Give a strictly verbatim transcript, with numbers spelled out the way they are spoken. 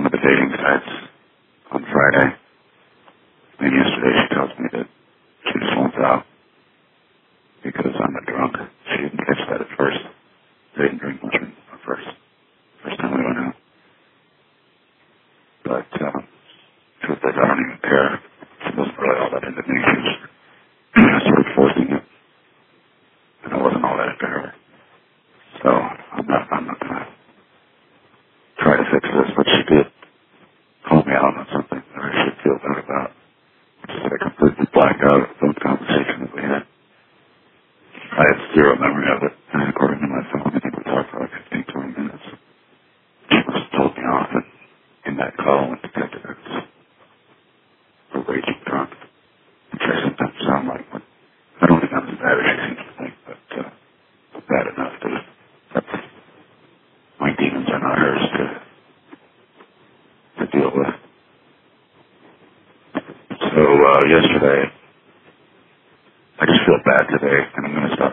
the dating sites on Friday. And yesterday she tells me that she just wants out because I'm a drunk. She didn't catch that at first. I didn't drink much at first. First time we went out. But, um, truth is, I don't even care. She wasn't really all that into me. She was sort of forcing it. And I wasn't all that into her. So, I'm not, I'm not gonna try to fix this, but she did call me out on something that I should feel bad about. Which is that I completely blacked out of the conversation that we had. I have zero memory of it, and according to my phone, I think we talked for like fifteen, twenty minutes. She must have told me off, and in that call with Detective X, a raging drunk, which I sometimes sound like, but I don't think I'm as bad as she seems to think, but uh, bad enough to, that's, my demons are not hers to, to deal with. So, uh, yesterday, I just feel bad today, and I'm going to stop